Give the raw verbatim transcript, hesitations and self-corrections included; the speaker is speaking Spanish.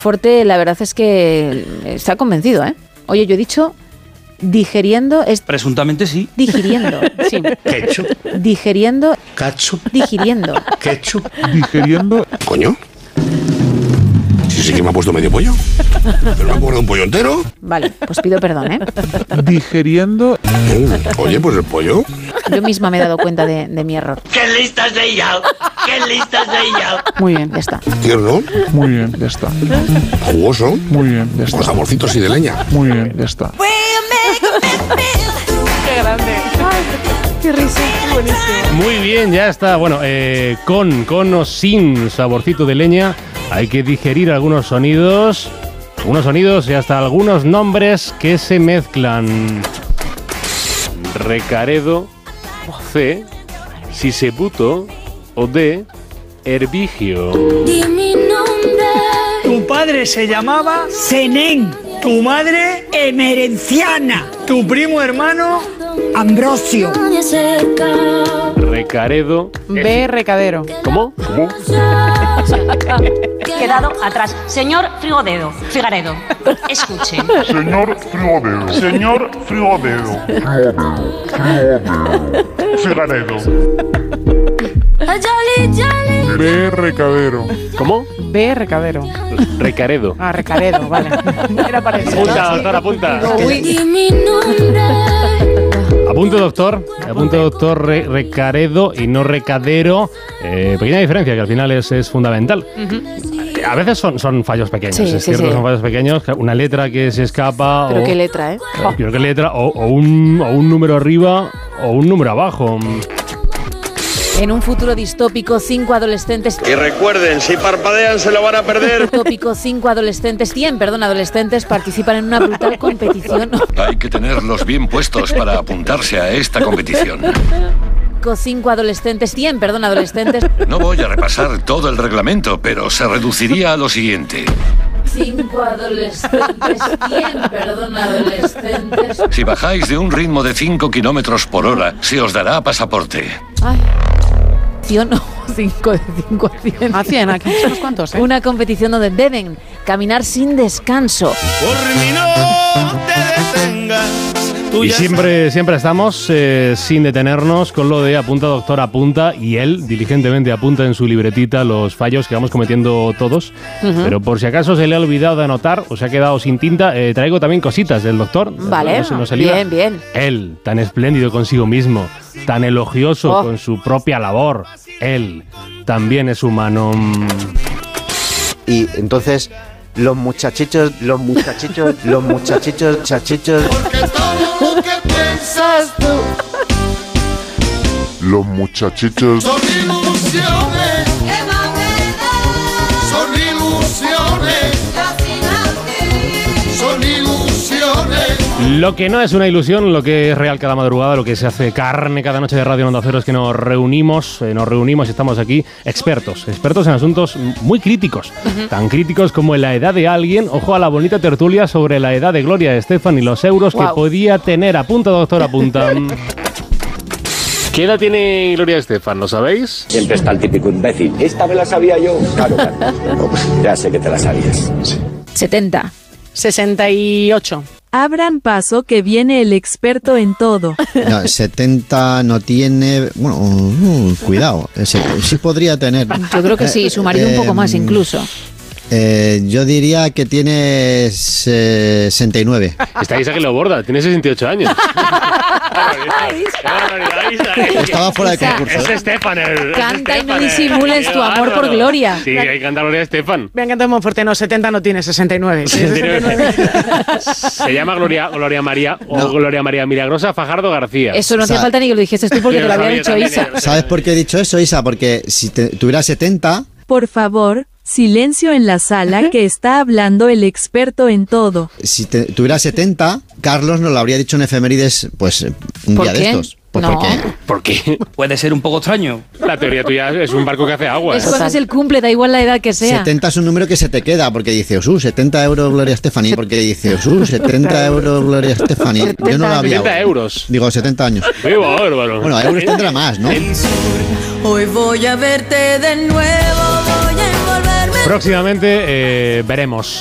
Forte, la verdad es que está convencido, ¿eh? Oye, yo he dicho digiriendo... Es presuntamente sí. Digiriendo, sí. Ketchup. Digiriendo... Ketchup. Digiriendo. Ketchup. Digiriendo. Coño. Sí, sí que me ha puesto medio pollo. Pero me ha puesto un pollo entero. Vale, pues pido perdón, ¿eh? Digiriendo. Mm, oye, pues el pollo. Yo misma me he dado cuenta de, de mi error. ¡Qué listas de ella! ¡Qué listas de ella! Muy bien, ya está. Tierno. Muy bien, ya está. Jugoso. Muy bien, ya está. Con jamoncito así de leña. Muy bien, ya está. ¡Qué grande! Ay, ¡qué risa! Buenísimo. Muy bien, ya está. Bueno, eh, con, con o sin saborcito de leña, hay que digerir algunos sonidos, algunos sonidos y hasta algunos nombres que se mezclan. Recaredo, C, Sisebuto o D, Herbigio. Tu padre se llamaba Zenén, tu madre Emerenciana, tu primo hermano Ambrosio. Recaredo. B, recadero. ¿Cómo? ¿Cómo? Quedado atrás. Señor Frigodedo, Figaredo, escuche. Señor Frigodedo. Señor Frigodedo. Frigodedo. B, recadero. ¿Cómo? B, recadero. Recaredo. Ah, recaredo, vale. Era parecido. Apunta, doctor, apunta. Uy. Apunte, doctor. Apunte, doctor, re, Recaredo y no recadero. Eh, pequeña diferencia que al final es, es fundamental. Uh-huh. A veces son, son fallos pequeños, sí, es sí, cierto, sí. son fallos pequeños. Una letra que se escapa. Pero o, qué letra, ¿eh? Oh. Pero qué letra, o, o, un, o un número arriba o un número abajo. En un futuro distópico, cinco adolescentes... Y recuerden, si parpadean se lo van a perder. Distópico, cinco adolescentes, cien, perdón, adolescentes participan en una brutal competición. Hay que tenerlos bien puestos para apuntarse a esta competición. Cinco adolescentes, cien, perdón, adolescentes. No voy a repasar todo el reglamento, pero se reduciría a lo siguiente. Cinco adolescentes, cien, perdón, adolescentes. Si bajáis de un ritmo de cinco kilómetros por hora, se os dará pasaporte. Ay. No, cinco de cinco a cien. A cien, aquí son unos cuantos, ¿eh? Una competición donde deben caminar sin descanso. Por mí no te detengas. Y siempre, siempre estamos eh, sin detenernos con lo de apunta, doctor, apunta, y él diligentemente apunta en su libretita los fallos que vamos cometiendo todos. Uh-huh. Pero por si acaso se le ha olvidado de anotar o se ha quedado sin tinta, eh, traigo también cositas del doctor. Vale, no se nos bien, bien. Él, tan espléndido consigo mismo, tan elogioso oh. con su propia labor. Él también es humano. Y entonces... Los muchachitos, los muchachitos, los muchachitos, chachitos. Porque todo lo que piensas tú. Los muchachitos. Son ilusiones. Son ilusiones. Son ilusiones. Lo que no es una ilusión, lo que es real cada madrugada, lo que se hace carne cada noche de Radio Onda Cero es que nos reunimos, eh, nos reunimos y estamos aquí expertos, expertos en asuntos muy críticos, uh-huh. tan críticos como en la edad de alguien. Ojo a la bonita tertulia sobre la edad de Gloria Estefan y los euros wow. que podía tener. Apunta, doctor, apunta. ¿Qué edad tiene Gloria Estefan? ¿Lo sabéis? Siempre está el típico imbécil. Esta me la sabía yo. Claro, claro. No, ya sé que te la sabías. Sí. setenta. sesenta y ocho. Abran paso que viene el experto en todo. No, setenta no tiene... Bueno, uh, cuidado. Sí podría tener. Yo creo que sí, su marido eh, un poco más incluso. Eh, yo diría que tiene sesenta y nueve. Está Isa que lo borda, tiene sesenta y ocho años. Estaba fuera de concurso. Es Estefan. El, Canta es y no disimules tu amor por Gloria. Sí, hay que cantar Gloria Estefan. Me ha encantado muy fuerte. No, setenta no tiene, sesenta y nueve. sesenta y nueve. Se llama Gloria, Gloria María o no. Gloria María Milagrosa Fajardo García. Eso no hacía falta ni que lo dijese tú porque te lo había dicho Isa. ¿Sabes por qué he dicho eso, Isa? Porque si te, tuviera setenta... Por favor... Silencio en la sala que está hablando el experto en todo. Si te, tuviera setenta, Carlos nos lo habría dicho en efemérides, pues un día qué? de estos. Pues no. ¿por qué? ¿Por qué? Puede ser un poco extraño. La teoría tuya es un barco que hace agua. Es cuando es el cumple, da igual la edad que sea. setenta es un número que se te queda, porque dice, uh, setenta euros Gloria Estefani, porque dice, uh, setenta euros Gloria Estefani. Yo no lo había... setenta euros. Digo, setenta años. ¡Qué bárbaro! Bueno, euros tendrá más, ¿no? Hoy voy a verte de nuevo, voy a envolverme. Próximamente eh, veremos.